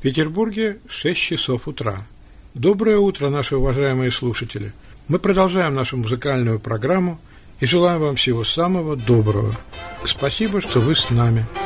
Петербурге 6 часов утра. Доброе утро, наши уважаемые слушатели. Мы продолжаем нашу музыкальную программу и желаем вам всего самого доброго. Спасибо, что вы с нами.